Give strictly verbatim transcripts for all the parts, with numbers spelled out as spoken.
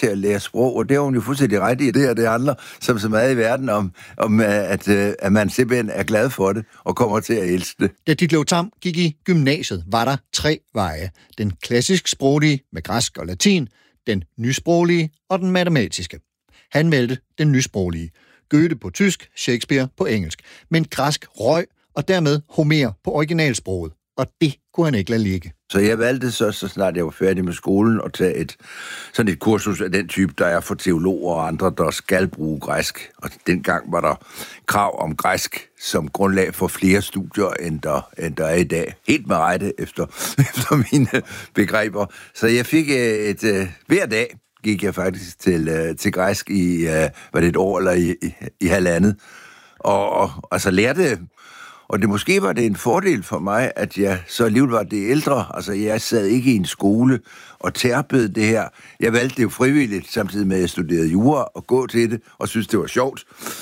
til at lære sprog, og det har hun jo fuldstændig ret i. Det her, det handler som så meget i verden om, om at, at man simpelthen er glad for det og kommer til at elske det. Da Ditlev Tamm gik i gymnasiet, var der tre veje. Den klassisk sproglige med græsk og latin, den nysproglige og den matematiske. Han valgte den nysproglige. Goethe på tysk, Shakespeare på engelsk. Men græsk røg, og dermed Homer på originalsproget. Og det kunne han ikke lade ligge. Så jeg valgte så, så snart jeg var færdig med skolen, at tage et, sådan et kursus af den type, der er for teologer og andre, der skal bruge græsk. Og dengang var der krav om græsk som grundlag for flere studier, end der, end der er i dag. Helt med rette efter, efter mine begreber. Så jeg fik et, et hver dag gik jeg faktisk til, til græsk i, var det et år eller i, i, i halvandet. Og, og altså lærte... Og det måske var det en fordel for mig, at jeg så alligevel var det ældre. Altså, jeg sad ikke i en skole og tærpede det her. Jeg valgte det jo frivilligt, samtidig med, at jeg studerede jura og gå til det, og synes det var sjovt.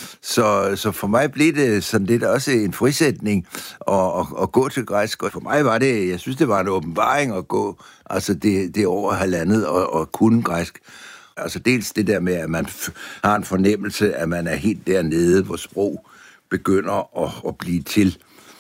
Så, så for mig blev det sådan lidt også en frisætning at, at, at gå til græsk. Og for mig var det, jeg synes, det var en åbenbaring at gå, altså det, det over halvandet og, og kunne græsk. Altså dels det der med, at man f- har en fornemmelse, at man er helt dernede, hvor sprog begynder at, at blive til.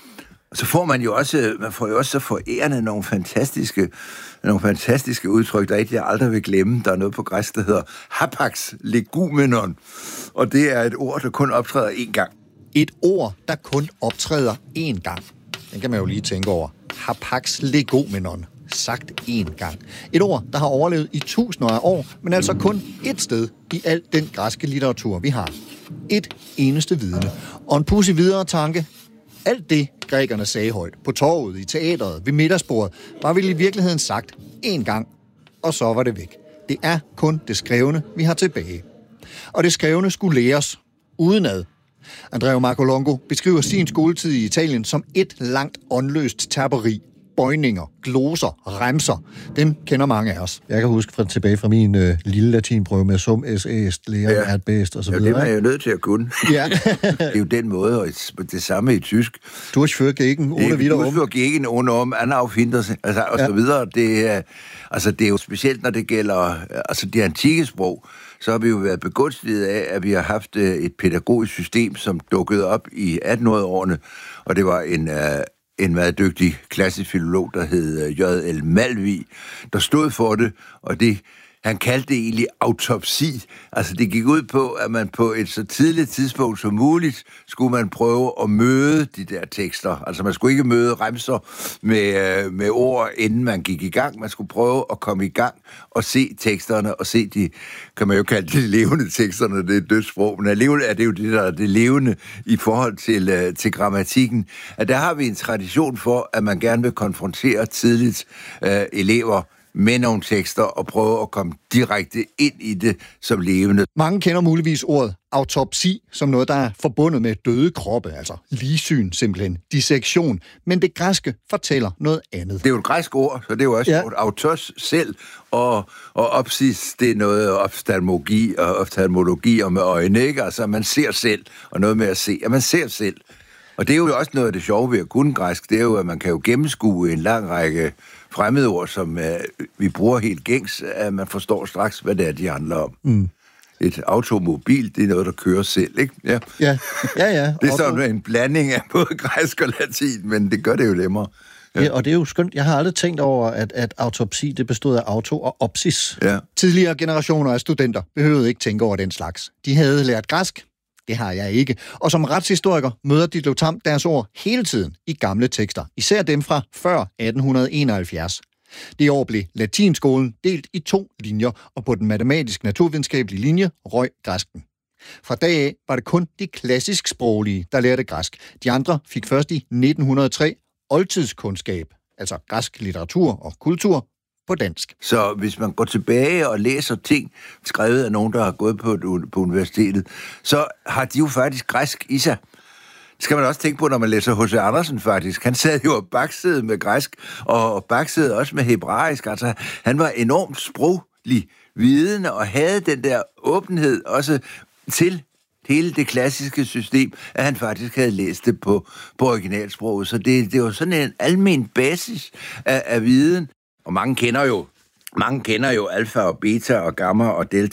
Og så får man jo også, man får jo også så forærende nogle fantastiske, nogle fantastiske udtryk, der ikke jeg aldrig vil glemme. Der er noget på græsk, der hedder hapax legumenon, og det er et ord, der kun optræder én gang. Et ord, der kun optræder én gang. Den kan man jo lige tænke over. Hapax legumenon. Sagt én gang. Et ord, der har overlevet i tusinder af år, men altså kun ét sted i al den græske litteratur, vi har. Et eneste vidne. Og en pudsig videre tanke. Alt det, grækerne sagde højt, på torvet, i teateret, ved middagsbordet, var vel i virkeligheden sagt én gang, og så var det væk. Det er kun det skrevne, vi har tilbage. Og det skrevne skulle læres udenad. Andrea Marco Longo beskriver sin skoletid i Italien som et langt åndløst terperi. Bøjninger, gloser, remser. Dem kender mange af os. Jeg kan huske fra, tilbage fra min øh, lille latinprøve med sum, es, est, lærer, ja. Er bedst og så videre. Ja, det var jeg jo nødt til at kunne. Ja. Det er jo den måde, og det samme i tysk. Durchführ gegen, ohne wiederum. Durchführ gegen, ohne om, anaufinder, altså, og ja. Så videre. Det er, altså, det er jo specielt, når det gælder altså, det antikke sprog, så har vi jo været begunstiget af, at vi har haft et pædagogisk system, som dukkede op i attenhundredeårene, og det var en... Uh, en meget dygtig klassisk filolog, der hed J L Malvig, der stod for det, og det, han kaldte det egentlig autopsi. Altså det gik ud på, at man på et så tidligt tidspunkt som muligt, skulle man prøve at møde de der tekster. Altså man skulle ikke møde remser med, med ord, inden man gik i gang. Man skulle prøve at komme i gang og se teksterne, og se de, kan man jo kalde de levende teksterne, det er dødssprog, men alligevel er det jo det, der er det levende i forhold til, til grammatikken. At der har vi en tradition for, at man gerne vil konfrontere tidligt uh, elever med nogle tekster og prøve at komme direkte ind i det som levende. Mange kender muligvis ordet autopsi som noget, der er forbundet med døde kroppe, altså ligsyn simpelthen, dissektion. Men det græske fortæller noget andet. Det er jo et græsk ord, så det er jo også ja. Et autos selv, og, og opsis, det er noget oftalmologi og oftalmologi og med øjne, ikke? Altså man ser selv, og noget med at se, at man ser selv. Og det er jo også noget af det sjove ved at kunne græsk, det er jo, at man kan jo gennemskue en lang række fremmedord, som uh, vi bruger helt gængs, at man forstår straks, hvad det er, de handler om. Mm. Et automobil, det er noget, der kører selv, ikke? Ja, ja, ja. ja. Det er sådan en blanding af både græsk og latin, men det gør det jo nemmere. Ja. Ja, og det er jo skønt. Jeg har aldrig tænkt over, at, at autopsi, det bestod af auto og opsis. Ja. Tidligere generationer af studenter behøvede ikke tænke over den slags. De havde lært græsk. Det har jeg ikke. Og som retshistoriker møder Ditlev Tamm deres ord hele tiden i gamle tekster. Især dem fra før atten enoghalvfjerds. Det år blev latinskolen delt i to linjer, og på den matematisk-naturvidenskabelige linje røg græsken. Fra dag af var det kun de klassisk sproglige, der lærte græsk. De andre fik først i nitten hundrede og tre oldtidskundskab, altså græsk litteratur og kultur, på dansk. Så hvis man går tilbage og læser ting, skrevet af nogen, der har gået på, på universitetet, så har de jo faktisk græsk i sig. Det skal man også tænke på, når man læser H C Andersen faktisk. Han sad jo og baksede med græsk, og baksede også med hebraisk. Altså, han var enormt sproglig vidende, og havde den der åbenhed også til hele det klassiske system, at han faktisk havde læst det på, på originalsproget. Så det, det var sådan en almen basis af, af viden. Og mange kender jo, mange kender jo alfa og beta og gamma og delta.